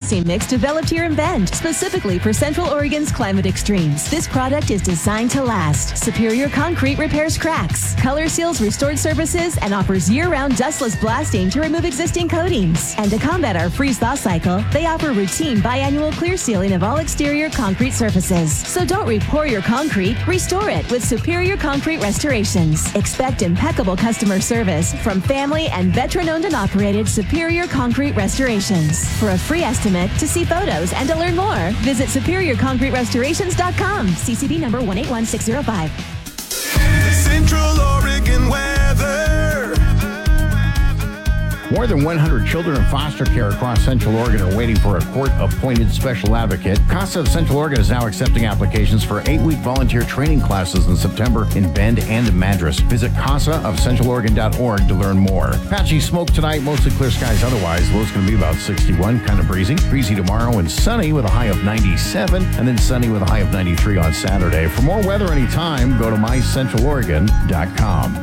blasting mix developed here in Bend, specifically for Central Oregon's climate extremes. This product is designed to last. Superior Concrete repairs cracks, color seals restored surfaces, and offers year-round dustless blasting to remove existing coatings. And to combat our freeze-thaw cycle, they offer routine biannual clear sealing of all exterior concrete surfaces. So don't re-pour your concrete, restore it with Superior Concrete Restorations. Expect impeccable customer service from family and veteran-owned and operated Superior Concrete Restorations. For a free estimate, to see photos, and to learn more, visit SuperiorConcreteRestorations.com. CCB number 181605. Central Oregon weather. More than 100 children in foster care across Central Oregon are waiting for a court-appointed special advocate. CASA of Central Oregon is now accepting applications for 8-week volunteer training classes in September in Bend and Madras. Visit CASAofCentralOregon.org to learn more. Patchy smoke tonight, mostly clear skies otherwise. Low's going to be about 61, kind of breezy. Breezy tomorrow and sunny with a high of 97, and then sunny with a high of 93 on Saturday. For more weather anytime, go to mycentraloregon.com.